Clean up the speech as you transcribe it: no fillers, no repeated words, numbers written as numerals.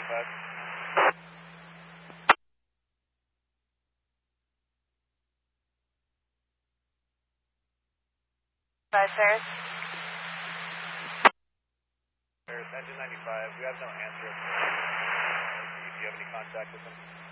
95. Ferris. Ferris, engine 95. We have no answer. Do you have any contact with them?